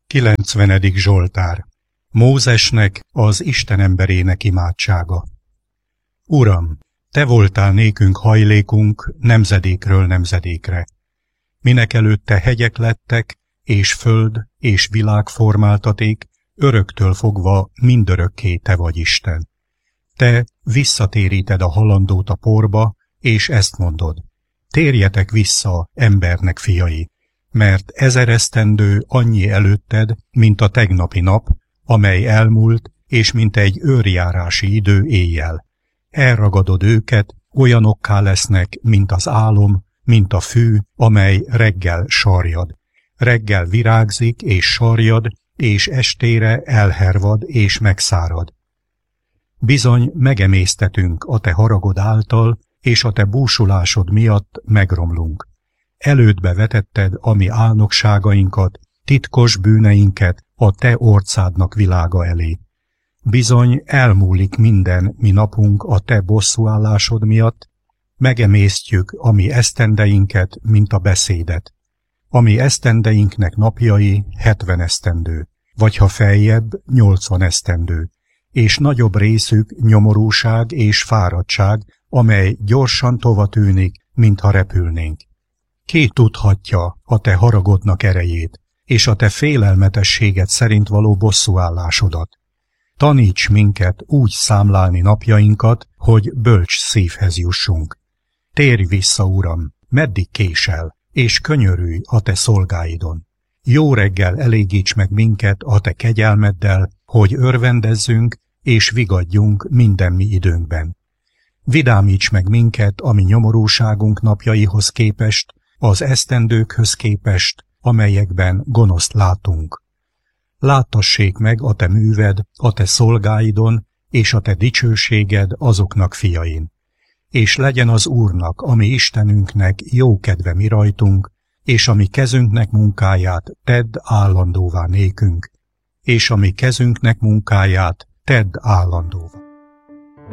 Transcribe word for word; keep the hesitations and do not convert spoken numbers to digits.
kilencvenedik Zsoltár. Mózesnek, az Isten emberének imádsága. Uram, Te voltál nékünk hajlékunk nemzedékről nemzedékre. Minek előtte hegyek lettek, és föld, és világ formáltaték, öröktől fogva mindörökké Te vagy Isten. Te visszatéríted a halandót a porba, és ezt mondod: térjetek vissza, embernek fiai, mert ezer esztendő annyi előtted, mint a tegnapi nap, amely elmúlt, és mint egy őrjárási idő éjjel. Elragadod őket, olyanokká lesznek, mint az álom, mint a fű, amely reggel sarjad. Reggel virágzik és sarjad, és estére elhervad és megszárad. Bizony megemésztetünk a Te haragod által, és a Te búsulásod miatt megromlunk. Elődbe vetetted a mi álnokságainkat, titkos bűneinket a Te orcádnak világa elé. Bizony elmúlik minden mi napunk a Te bosszúállásod miatt, megemésztjük a mi esztendeinket, mint a beszédet. A mi esztendeinknek napjai hetven esztendő, vagy ha feljebb, nyolcvan esztendő, és nagyobb részük nyomorúság és fáradtság, amely gyorsan tovatűnik, mintha repülnénk. Ki tudhatja a Te haragodnak erejét, és a Te félelmetességed szerint való bosszúállásodat? Taníts minket úgy számlálni napjainkat, hogy bölcs szívhez jussunk. Térj vissza, Uram, meddig késel, és könyörülj a Te szolgáidon. Jó reggel elégíts meg minket a Te kegyelmeddel, hogy örvendezzünk és vigadjunk minden mi időnkben. Vidámíts meg minket a mi nyomorúságunk napjaihoz képest, az esztendőkhöz képest, amelyekben gonoszt látunk. Láttassék meg a Te műved a Te szolgáidon, és a Te dicsőséged azoknak fiain. És legyen az Úrnak, a mi Istenünknek jó kedve mi rajtunk, és a mi kezünknek munkáját tedd állandóvá nékünk, és a mi kezünknek munkáját tedd állandóvá.